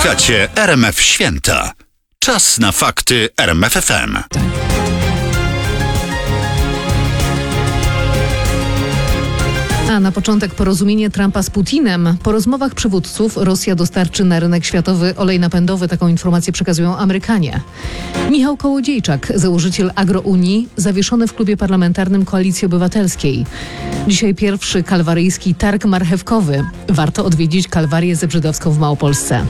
Słuchacie RMF Święta. Czas na fakty RMF FM. A na początek porozumienie Trumpa z Putinem. Po rozmowach przywódców Rosja dostarczy na rynek światowy olej napędowy. Taką informację przekazują Amerykanie. Michał Kołodziejczak, założyciel Agrounii, zawieszony w klubie parlamentarnym Koalicji Obywatelskiej. Dzisiaj pierwszy kalwaryjski targ marchewkowy. Warto odwiedzić Kalwarię Zebrzydowską w Małopolsce.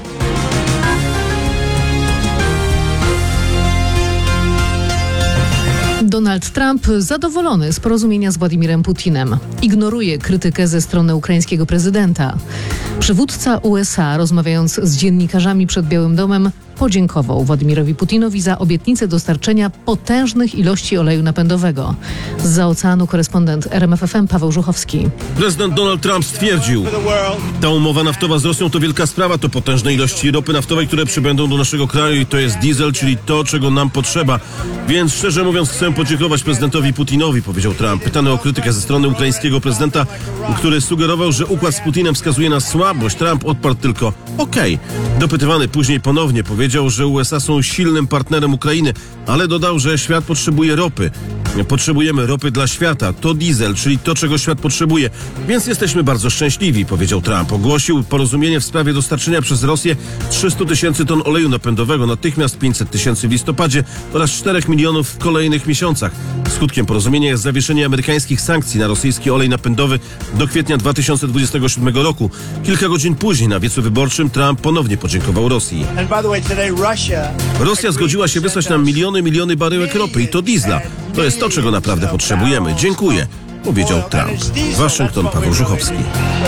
Donald Trump zadowolony z porozumienia z Władimirem Putinem. Ignoruje krytykę ze strony ukraińskiego prezydenta. Przywódca USA, rozmawiając z dziennikarzami przed Białym Domem, podziękował Władimirowi Putinowi za obietnicę dostarczenia potężnych ilości oleju napędowego. Zza oceanu korespondent RMF FM Paweł Żuchowski. Prezydent Donald Trump stwierdził: ta umowa naftowa z Rosją to wielka sprawa, to potężne ilości ropy naftowej, które przybędą do naszego kraju i to jest diesel, czyli to, czego nam potrzeba. Więc szczerze mówiąc chcę podziękować prezydentowi Putinowi, powiedział Trump. Pytany o krytykę ze strony ukraińskiego prezydenta, który sugerował, że układ z Putinem wskazuje na słabość, Trump odparł tylko okej. Dopytywany później ponownie powiedział, że USA są silnym partnerem Ukrainy, ale dodał, że świat potrzebuje ropy. Potrzebujemy ropy dla świata. To diesel, czyli to, czego świat potrzebuje. Więc jesteśmy bardzo szczęśliwi, powiedział Trump. Ogłosił porozumienie w sprawie dostarczenia przez Rosję 300 tysięcy ton oleju napędowego, natychmiast 500 tysięcy w listopadzie oraz 4 milionów w kolejnych miesiącach. Skutkiem porozumienia jest zawieszenie amerykańskich sankcji na rosyjski olej napędowy do kwietnia 2027 roku. Kilka godzin później na wiecu wyborczym Trump ponownie podziękował Rosji. Rosja zgodziła się wysłać nam miliony baryłek ropy i to diesla. To jest to, czego naprawdę potrzebujemy. Dziękuję, powiedział Trump. Waszyngton, Paweł Żuchowski.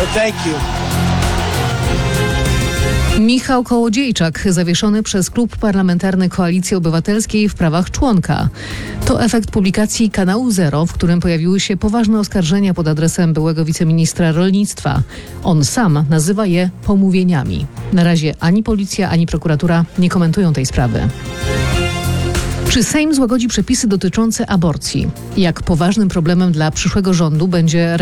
Michał Kołodziejczak, zawieszony przez klub parlamentarny Koalicji Obywatelskiej w prawach członka. To efekt publikacji Kanału Zero, w którym pojawiły się poważne oskarżenia pod adresem byłego wiceministra rolnictwa. On sam nazywa je pomówieniami. Na razie ani policja, ani prokuratura nie komentują tej sprawy. Czy Sejm złagodzi przepisy dotyczące aborcji? Jak poważnym problemem dla przyszłego rządu będzie